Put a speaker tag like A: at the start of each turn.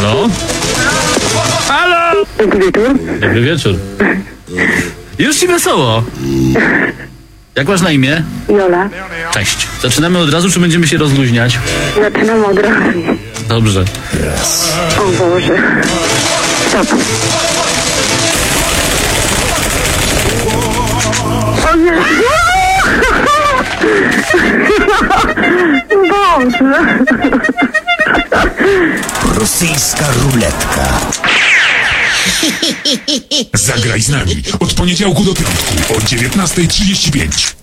A: No. Halo!
B: Dobry wieczór.
A: Dobry wieczór. Już ci wesoło. Jak masz na imię?
B: Jola.
A: Cześć. Zaczynamy od razu, czy będziemy się rozluźniać?
B: Zaczynam od razu.
A: Dobrze.
B: O Boże. Stop. O nie. Boże.
C: Rosyjska ruletka.
D: Zagraj z nami od poniedziałku do piątku o 19:35.